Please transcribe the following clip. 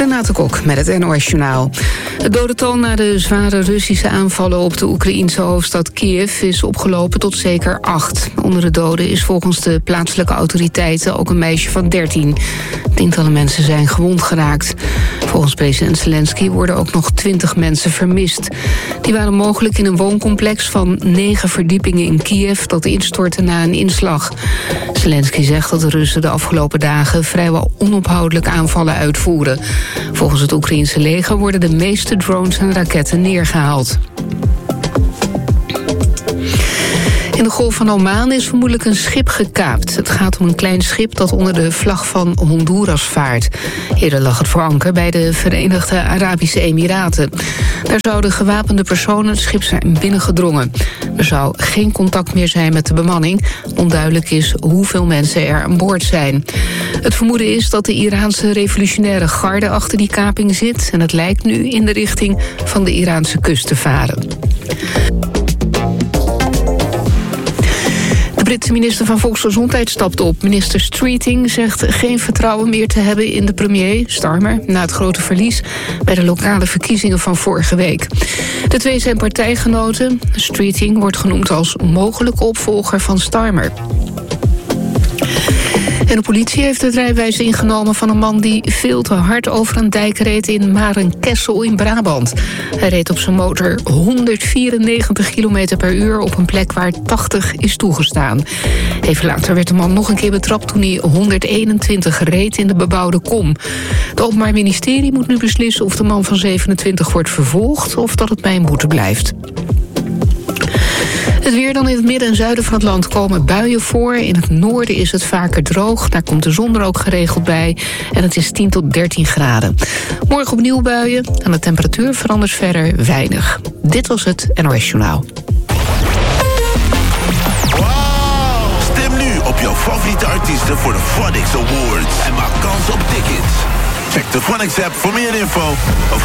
Renate Kok met het NOS Journaal. Het dodental na de zware Russische aanvallen op de Oekraïense hoofdstad Kiev is opgelopen tot zeker 8. Onder de doden is volgens de plaatselijke autoriteiten ook een meisje van 13. Tientallen mensen zijn gewond geraakt. Volgens president Zelensky worden ook nog 20 mensen vermist. Die waren mogelijk in een wooncomplex van 9 verdiepingen in Kiev dat instortte na een inslag. Zelensky zegt dat de Russen de afgelopen dagen vrijwel onophoudelijk aanvallen uitvoeren. Volgens het Oekraïense leger worden de meeste drones en raketten neergehaald. In de Golf van Oman is vermoedelijk een schip gekaapt. Het gaat om een klein schip dat onder de vlag van Honduras vaart. Eerder lag het voor anker bij de Verenigde Arabische Emiraten. Daar zouden gewapende personen het schip zijn binnengedrongen. Er zou geen contact meer zijn met de bemanning. Onduidelijk is hoeveel mensen er aan boord zijn. Het vermoeden is dat de Iraanse revolutionaire garde achter die kaping zit. En het lijkt nu in de richting van de Iraanse kust te varen. De Britse minister van Volksgezondheid stapt op. Minister Streeting zegt geen vertrouwen meer te hebben in de premier, Starmer, na het grote verlies bij de lokale verkiezingen van vorige week. De twee zijn partijgenoten. Streeting wordt genoemd als mogelijke opvolger van Starmer. En de politie heeft het rijbewijs ingenomen van een man die veel te hard over een dijk reed in Marenkessel in Brabant. Hij reed op zijn motor 194 km per uur op een plek waar 80 is toegestaan. Even later werd de man nog een keer betrapt toen hij 121 reed in de bebouwde kom. Het Openbaar Ministerie moet nu beslissen of de man van 27 wordt vervolgd of dat het bij een boete blijft. Het weer dan in het midden en zuiden van het land komen buien voor. In het noorden is het vaker droog. Daar komt de zon er ook geregeld bij. En het is 10 tot 13 graden. Morgen opnieuw buien. En de temperatuur verandert verder weinig. Dit was het NOS Journaal. Wow! Stem nu op jouw favoriete artiesten voor de Phonics Awards. En maak kans op tickets. Check de Phonics app voor meer info.